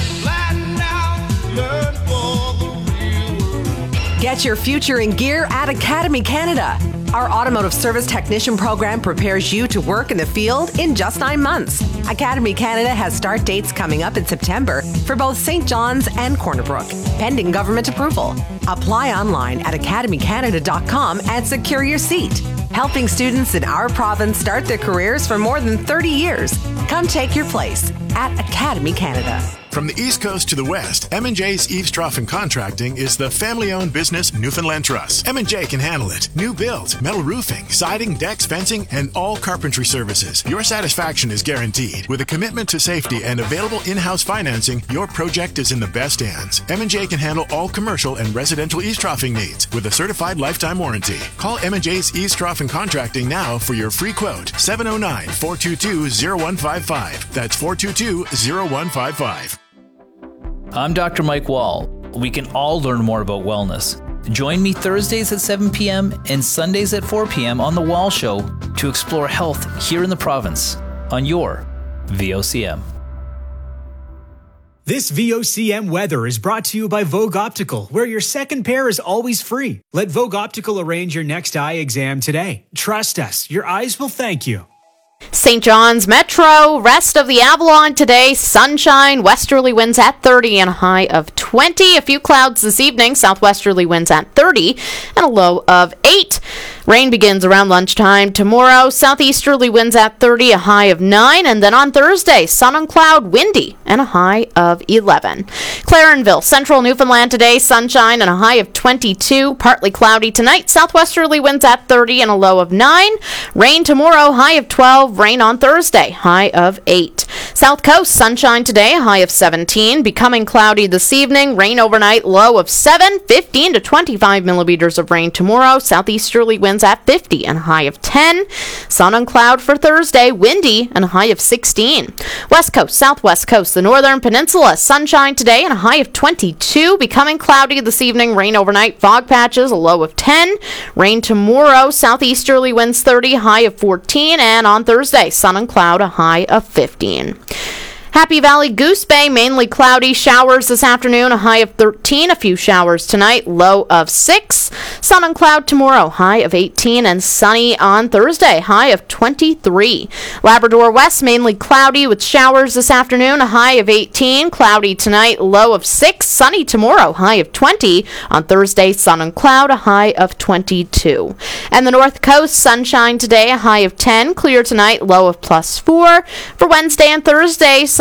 [SPEAKER 4] Get your future in gear at Academy Canada. Our automotive service technician program prepares you to work in the field in just nine months. Academy Canada has start dates coming up in September for both Saint John's and Corner Brook, pending government approval. Apply online at academy canada dot com and secure your seat. Helping students in our province start their careers for more than thirty years. Come take your place at Academy Canada.
[SPEAKER 24] From the East Coast to the West, M and J's Eaves Trough and Contracting is the family-owned business Newfoundland Trust. M and J can handle it. New build, metal roofing, siding, decks, fencing, and all carpentry services. Your satisfaction is guaranteed. With a commitment to safety and available in-house financing, your project is in the best hands. M and J can handle all commercial and residential eaves troughing needs with a certified lifetime warranty. Call M and J's Eaves Trough and Contracting now for your free quote. seven oh nine, four two two, oh one five five. That's four two two, oh one five five.
[SPEAKER 25] I'm Doctor Mike Wall. We can all learn more about wellness. Join me Thursdays at seven p.m. and Sundays at four p.m. on The Wall Show to explore health here in the province on your V O C M.
[SPEAKER 14] This V O C M weather is brought to you by Vogue Optical, where your second pair is always free. Let Vogue Optical arrange your next eye exam today. Trust us, your eyes will thank you.
[SPEAKER 15] Saint John's Metro, rest of the Avalon today, sunshine, westerly winds at thirty and a high of twenty. A few clouds this evening, southwesterly winds at thirty and a low of eight. Rain begins around lunchtime tomorrow, southeasterly winds at thirty, a high of nine. And then on Thursday, sun and cloud, windy and a high of eleven. Clarenville, central Newfoundland today, sunshine and a high of twenty-two, partly cloudy tonight, southwesterly winds at thirty and a low of nine. Rain tomorrow, high of twelve. Rain on Thursday, high of eight. South Coast, sunshine today, high of seventeen. Becoming cloudy this evening. Rain overnight, low of seven. fifteen to twenty-five millimeters of rain tomorrow. Southeasterly winds at fifty and a high of ten. Sun and cloud for Thursday, windy and a high of sixteen. West Coast, Southwest Coast, the Northern Peninsula, sunshine today and a high of twenty-two. Becoming cloudy this evening. Rain overnight, fog patches, a low of ten. Rain tomorrow. Southeasterly winds thirty, high of fourteen. And on Thursday, sun and cloud, a high of fifteen. Happy Valley, Goose Bay, mainly cloudy. Showers this afternoon, a high of thirteen. A few showers tonight, low of six. Sun and cloud tomorrow, high of eighteen. And sunny on Thursday, high of twenty-three. Labrador West, mainly cloudy with showers this afternoon, a high of eighteen. Cloudy tonight, low of six. Sunny tomorrow, high of twenty. On Thursday, sun and cloud, a high of twenty-two. And the North Coast, sunshine today, a high of ten. Clear tonight, low of plus four. For Wednesday and Thursday, sun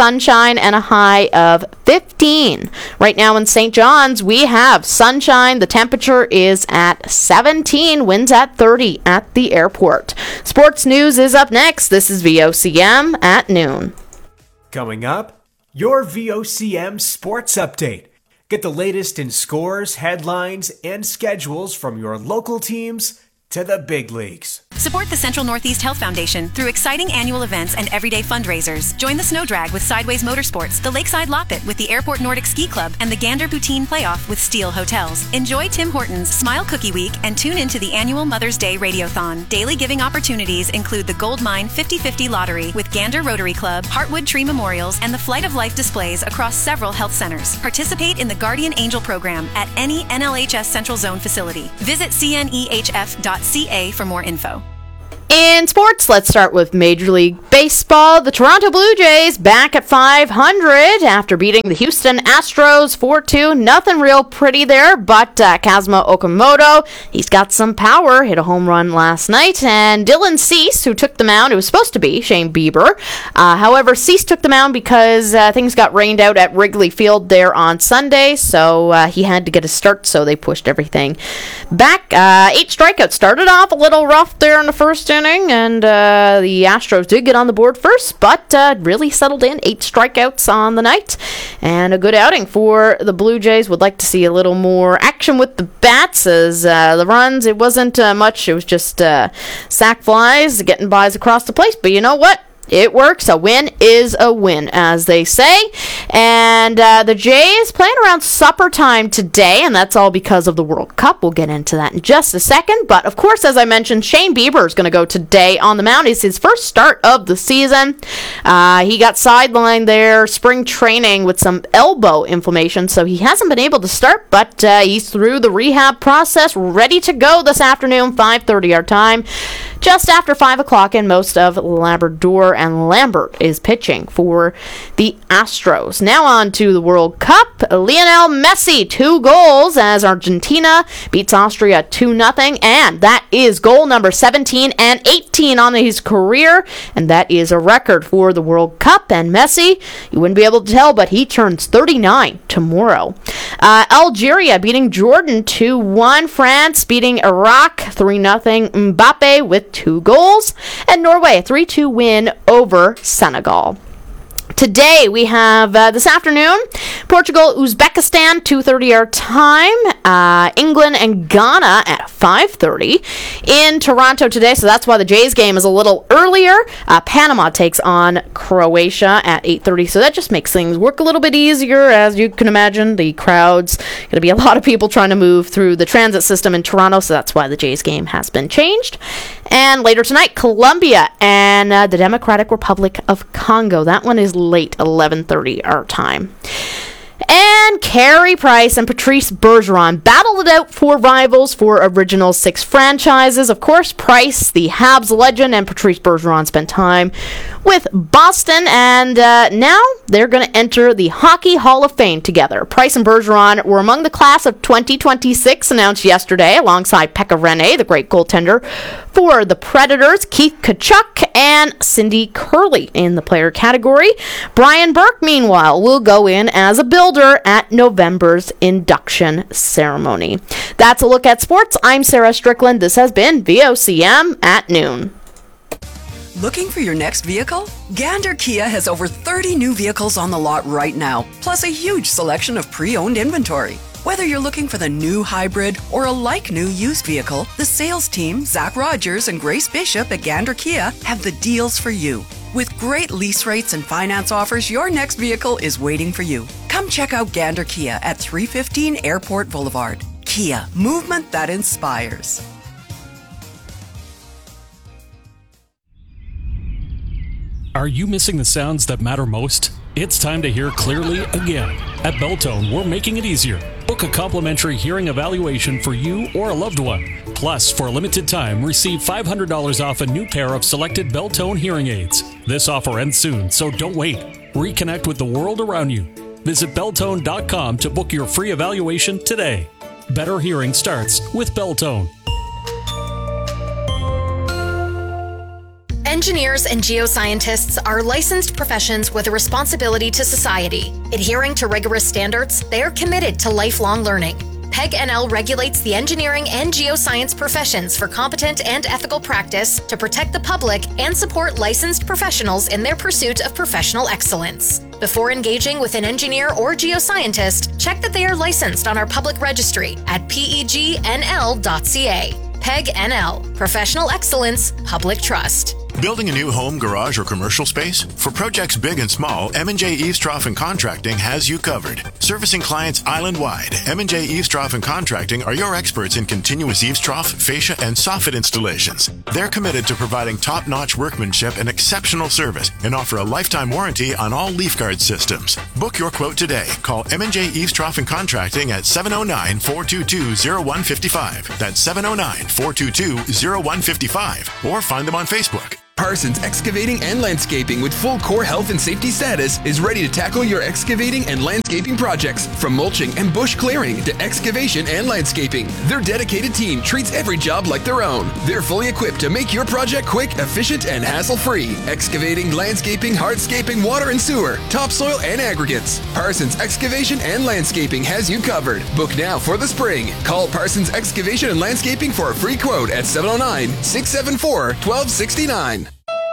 [SPEAKER 15] sunshine and a high of fifteen. Right now in Saint John's, we have sunshine. The temperature is at seventeen. Winds at thirty at the airport. Sports news is up next. This is V O C M at noon.
[SPEAKER 6] Coming up, your V O C M Sports Update. Get the latest in scores, headlines, and schedules from your local teams to the big leagues.
[SPEAKER 7] Support the Central Northeast Health Foundation through exciting annual events and everyday fundraisers. Join the Snow Drag with Sideways Motorsports, the Lakeside Loppet with the Airport Nordic Ski Club, and the Gander Poutine Playoff with Steel Hotels. Enjoy Tim Hortons Smile Cookie Week and tune into the annual Mother's Day Radiothon. Daily giving opportunities include the Gold Mine fifty fifty Lottery with Gander Rotary Club, Heartwood Tree Memorials, and the Flight of Life displays across several health centers. Participate in the Guardian Angel program at any N L H S Central Zone facility. Visit C N E H F dot C A for more info.
[SPEAKER 15] In sports, let's start with Major League Baseball. The Toronto Blue Jays back at five hundred after beating the Houston Astros four two. Nothing real pretty there, but uh, Kazuma Okamoto, he's got some power, hit a home run last night. And Dylan Cease, who took the mound, it was supposed to be Shane Bieber. Uh, however, Cease took the mound because uh, things got rained out at Wrigley Field there on Sunday, so uh, he had to get a start, so they pushed everything back. Uh, eight strikeouts. Started off a little rough there in the first inning. And uh, the Astros did get on the board first, but uh, really settled in. Eight strikeouts on the night. And a good outing for the Blue Jays. Would like to see a little more action with the bats as uh, the runs, it wasn't uh, much. It was just uh, sac flies, getting bys across the place. But you know what? It works. A win is a win, as they say. And uh, the Jays playing around supper time today, and that's all because of the World Cup. We'll get into that in just a second. But, of course, as I mentioned, Shane Bieber is going to go today on the mound. It's his first start of the season. Uh, he got sidelined there, spring training, with some elbow inflammation, so he hasn't been able to start, but uh, he's through the rehab process, ready to go this afternoon, five thirty our time. Just after five o'clock, and most of Labrador and Lambert is pitching for the Astros. Now on to the World Cup. Lionel Messi, two goals as Argentina beats Austria two nothing, and that is goal number seventeen and eighteen on his career, and that is a record for the World Cup. And Messi, you wouldn't be able to tell, but he turns thirty-nine tomorrow. Uh, Algeria beating Jordan two one. France beating Iraq three nothing. Mbappe with two goals. And Norway, a three two win over Senegal. Today we have, uh, this afternoon, Portugal, Uzbekistan, two thirty our time. Uh, England and Ghana at five thirty in Toronto today, so that's why the Jays game is a little earlier. Uh, Panama takes on Croatia at eight thirty, so that just makes things work a little bit easier. As you can imagine, the crowd's going to be a lot of people trying to move through the transit system in Toronto, so that's why the Jays game has been changed. And later tonight, Colombia and uh, the Democratic Republic of Congo. That one is late, eleven thirty our time. And Carey Price and Patrice Bergeron battled it out for rivals for original six franchises. Of course, Price, the Habs legend, and Patrice Bergeron spent time with Boston, and uh, now they're going to enter the Hockey Hall of Fame together. Price and Bergeron were among the class of twenty twenty-six announced yesterday, alongside Pekka Rinne, the great goaltender for the Predators, Keith Tkachuk, and Cindy Curley in the player category. Brian Burke, meanwhile, will go in as a builder at November's induction ceremony. That's a look at sports. I'm Sarah Strickland. This has been V O C M at noon.
[SPEAKER 8] Looking for your next vehicle? Gander Kia has over thirty new vehicles on the lot right now, plus a huge selection of pre-owned inventory. Whether you're looking for the new hybrid or a like-new used vehicle, the sales team, Zach Rogers and Grace Bishop at Gander Kia, have the deals for you. With great lease rates and finance offers, your next vehicle is waiting for you. Come check out Gander Kia at three fifteen Airport Boulevard. Kia, movement that inspires.
[SPEAKER 10] Are you missing the sounds that matter most? It's time to hear clearly again. At Beltone, we're making it easier. Book a complimentary hearing evaluation for you or a loved one. Plus, for a limited time, receive five hundred dollars off a new pair of selected Beltone hearing aids. This offer ends soon, so don't wait. Reconnect with the world around you. Visit Beltone dot com to book your free evaluation today. Better hearing starts with Beltone.
[SPEAKER 2] Engineers and geoscientists are licensed professions with a responsibility to society. Adhering to rigorous standards, they are committed to lifelong learning. P E G N L regulates the engineering and geoscience professions for competent and ethical practice to protect the public and support licensed professionals in their pursuit of professional excellence. Before engaging with an engineer or geoscientist, check that they are licensed on our public registry at P E G N L dot C A. P E G N L, Professional Excellence, Public Trust.
[SPEAKER 24] Building a new home, garage, or commercial space? For projects big and small, M and J Eavestrough and Contracting has you covered. Servicing clients island-wide, M and J Eavestrough and Contracting are your experts in continuous eavestrough, fascia, and soffit installations. They're committed to providing top-notch workmanship and exceptional service and offer a lifetime warranty on all leaf guard systems. Book your quote today. Call M and J Eavestrough and Contracting at seven oh nine, four two two, oh one five five. That's seven oh nine, four two two, oh one five five. Or find them on Facebook.
[SPEAKER 3] Parsons Excavating and Landscaping with full core health and safety status is ready to tackle your excavating and landscaping projects. From mulching and bush clearing to excavation and landscaping, their dedicated team treats every job like their own. They're fully equipped to make your project quick, efficient, and hassle-free. Excavating, landscaping, hardscaping, water and sewer, topsoil, and aggregates. Parsons Excavation and Landscaping has you covered. Book now for the spring. Call Parsons Excavation and Landscaping for a free quote at seven oh nine, six seven four, one two six nine.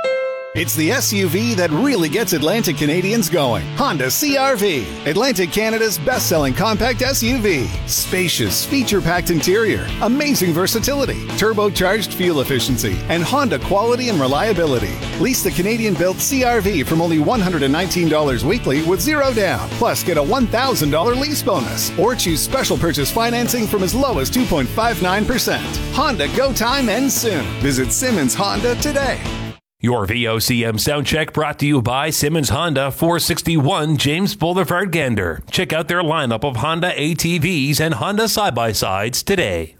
[SPEAKER 9] It's the S U V that really gets Atlantic Canadians going. Honda C R V, Atlantic Canada's best-selling compact S U V. Spacious, feature-packed interior, amazing versatility, turbocharged fuel efficiency, and Honda quality and reliability. Lease the Canadian-built C R V from only one hundred nineteen dollars weekly with zero down. Plus, get a one thousand dollars lease bonus. Or choose special purchase financing from as low as two point five nine percent. Honda Go Time ends soon. Visit Simmons Honda today.
[SPEAKER 12] Your V O C M Soundcheck brought to you by Simmons Honda, four sixty-one James Boulevard, Gander. Check out their lineup of Honda A T Vs and Honda side-by-sides today.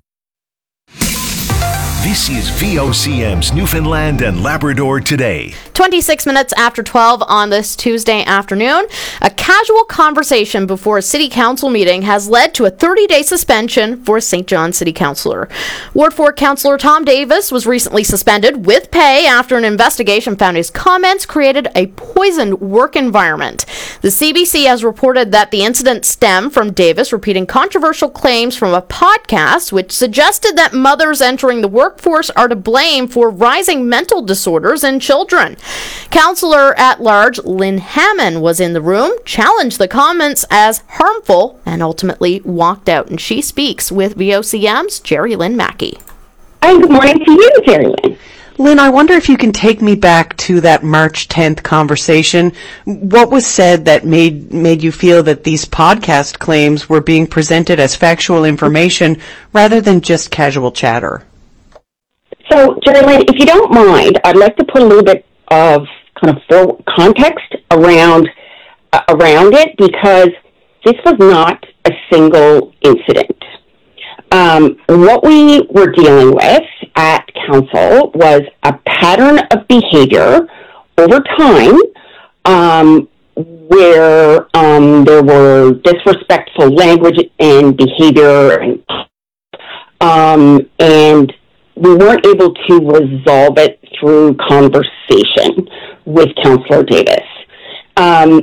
[SPEAKER 1] This is V O C M's Newfoundland and Labrador Today.
[SPEAKER 15] twenty-six minutes after twelve on this Tuesday afternoon, a casual conversation before a city council meeting has led to a thirty-day suspension for a Saint John city councillor. Ward four councillor Tom Davis was recently suspended with pay after an investigation found his comments created a poisoned work environment. The C B C has reported that the incident stemmed from Davis repeating controversial claims from a podcast which suggested that mothers entering the workforce are to blame for rising mental disorders in children. Councillor at large Lynn Hammond was in the room, challenged the comments as harmful, and ultimately walked out. And she speaks with V O C M's Jerry Lynn Mackey.
[SPEAKER 17] Hi, good morning to you, Jerry Lynn.
[SPEAKER 13] Lynn, I wonder if you can take me back to that March tenth conversation. What was said that made made you feel that these podcast claims were being presented as factual information rather than just casual chatter?
[SPEAKER 17] So, Jerry Lynn, if you don't mind, I'd like to put a little bit of kind of full context around uh, around it, because this was not a single incident. Um, what we were dealing with at council was a pattern of behavior over time um, where um, there were disrespectful language and behavior, and, um, and we weren't able to resolve it through conversation with Councillor Davis. Um,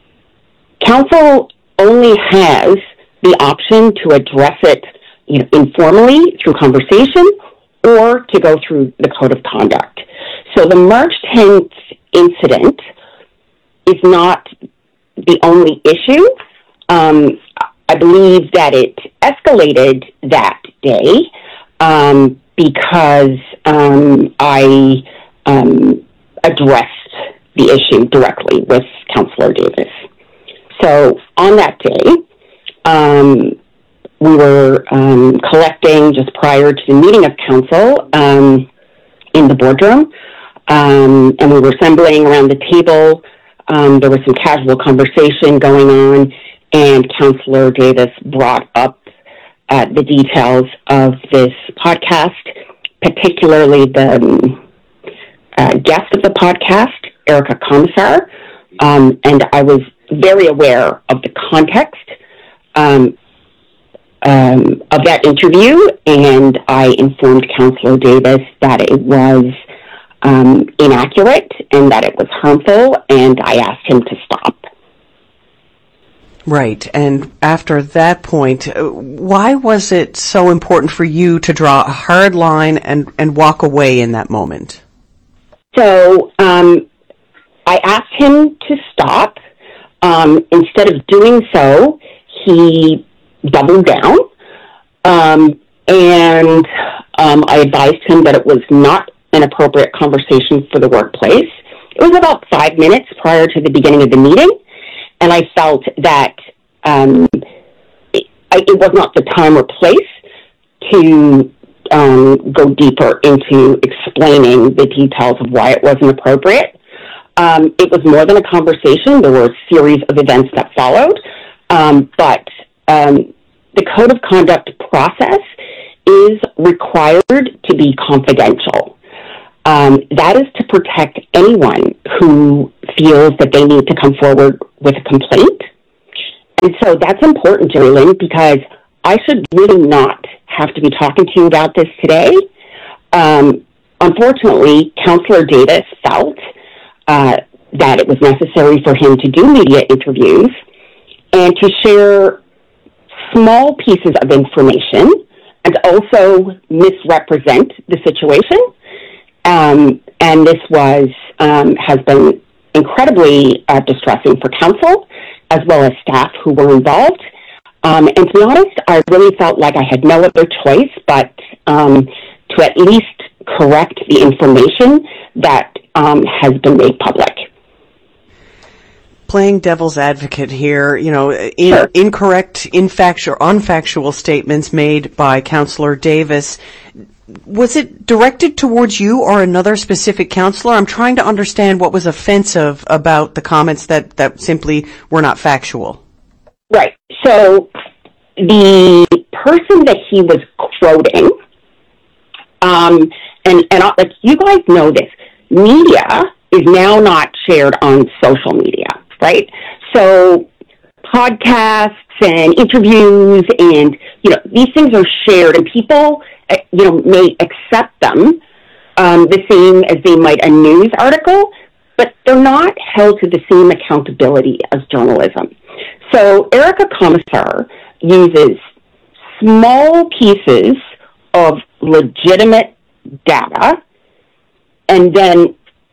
[SPEAKER 17] council only has the option to address it, you know, informally through conversation, or to go through the code of conduct. So the March tenth incident is not the only issue. Um, I believe that it escalated that day um, because um, I um, addressed the issue directly with Councillor Davis. So on that day, um, we were um, collecting just prior to the meeting of council um, in the boardroom, um, and we were assembling around the table. Um, there was some casual conversation going on, and Councillor Davis brought up uh, the details of this podcast, particularly the um, uh, guest of the podcast, Erica Commissar, um, and I was very aware of the context um, Um, of that interview, and I informed Councillor Davis that it was um, inaccurate and that it was harmful, and I asked him to stop.
[SPEAKER 13] Right. And after that point, why was it so important for you to draw a hard line and, and walk away in that moment?
[SPEAKER 17] So um, I asked him to stop. Um, instead of doing so, he doubled down. Um, and um, I advised him that it was not an appropriate conversation for the workplace. It was about five minutes prior to the beginning of the meeting, and I felt that um, it, it was not the time or place to um, go deeper into explaining the details of why it wasn't appropriate. Um, it was more than a conversation. There were a series of events that followed, um, but um, the code of conduct process is required to be confidential. Um, that is to protect anyone who feels that they need to come forward with a complaint. And so that's important, Jerry Lynn, because I should really not have to be talking to you about this today. Um, unfortunately, Councillor Davis felt uh, that it was necessary for him to do media interviews and to share small pieces of information and also misrepresent the situation. Um, and this was um, has been incredibly uh, distressing for council as well as staff who were involved. Um, and to be honest, I really felt like I had no other choice but um, to at least correct the information that um, has been made public.
[SPEAKER 13] Playing devil's advocate here, you know, in, sure. incorrect, infactual, unfactual statements made by Councillor Davis. Was it directed towards you or another specific councillor? I'm trying to understand what was offensive about the comments that, that simply were not factual.
[SPEAKER 17] Right. So the person that he was quoting, um, and, and I, like you guys know this, media is now not shared on social media, right? So podcasts and interviews and, you know, these things are shared and people, you know, may accept them um, the same as they might a news article, but they're not held to the same accountability as journalism. So Erica Commissar uses small pieces of legitimate data and then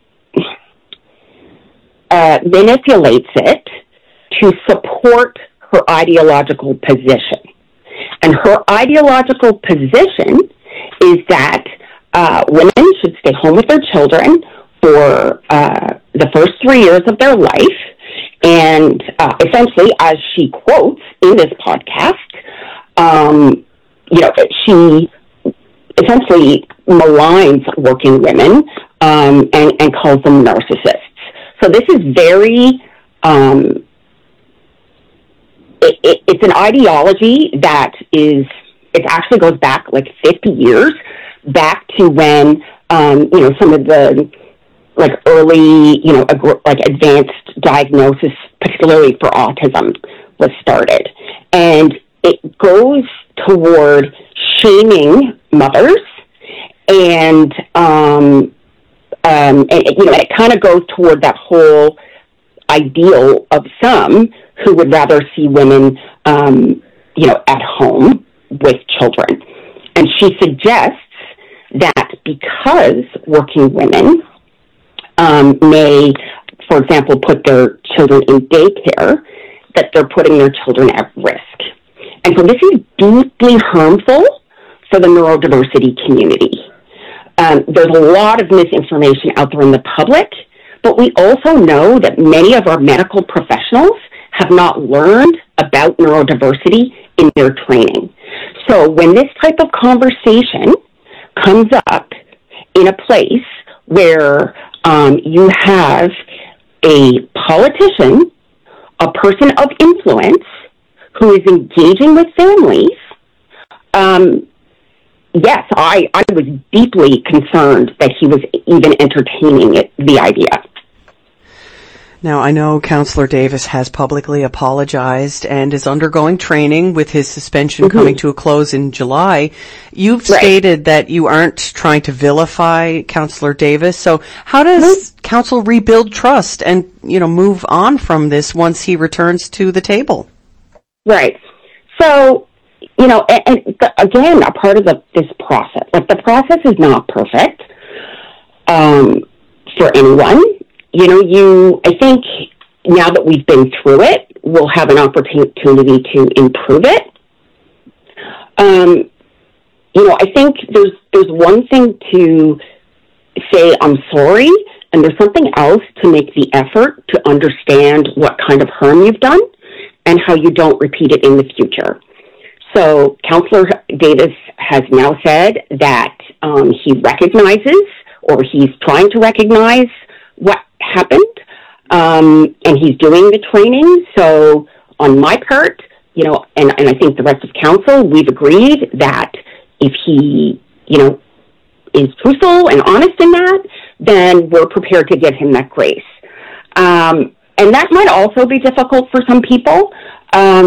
[SPEAKER 17] uh, manipulates it to support her ideological position. And her ideological position is that uh, women should stay home with their children for uh, the first three years of their life. And uh, essentially, as she quotes in this podcast, um, you know, she essentially maligns working women um, and, and calls them narcissists. So this is very... Um, It, it, it's an ideology that is, it actually goes back like fifty years, back to when, um, you know, some of the, like, early, you know, ag- like, advanced diagnosis, particularly for autism, was started. And it goes toward shaming mothers, and, um, um, and you know, it kind of goes toward that whole ideal of some who would rather see women, um, you know, at home with children. And she suggests that because working women um, may, for example, put their children in daycare, that they're putting their children at risk. And so this is deeply harmful for the neurodiversity community. Um, there's a lot of misinformation out there in the public, but we also know that many of our medical professionals have not learned about neurodiversity in their training. So when this type of conversation comes up in a place where um, you have a politician, a person of influence, who is engaging with families, um, yes, I, I was deeply concerned that he was even entertaining it, the idea.
[SPEAKER 13] Now, I know Councillor Davis has publicly apologized and is undergoing training with his suspension mm-hmm. coming to a close in July. You've right. stated that you aren't trying to vilify Councillor Davis. So how does mm-hmm. Council rebuild trust and, you know, move on from this once he returns to the table?
[SPEAKER 17] Right. So, you know, and, and the, again, a part of the, this process, like the process is not perfect um, for anyone. You know, you, I think now that we've been through it, we'll have an opportunity to improve it. Um, you know, I think there's, there's one thing to say, I'm sorry, and there's something else to make the effort to understand what kind of harm you've done and how you don't repeat it in the future. So Councillor Davis has now said that um, he recognizes, or he's trying to recognize what happened, um, and he's doing the training. So on my part, you know, and, and I think the rest of council, we've agreed that if he, you know, is truthful and honest in that, then we're prepared to give him that grace. Um, and that might also be difficult for some people. Um,